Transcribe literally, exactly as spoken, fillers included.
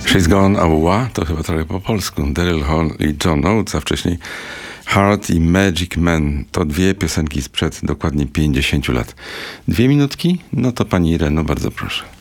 She's Gone Awa to chyba trochę po polsku. Daryl Hall i John Oates, a wcześniej Heart i Magic Man. To dwie piosenki sprzed dokładnie pięćdziesięciu lat. Dwie minutki? No to pani Ireno, bardzo proszę.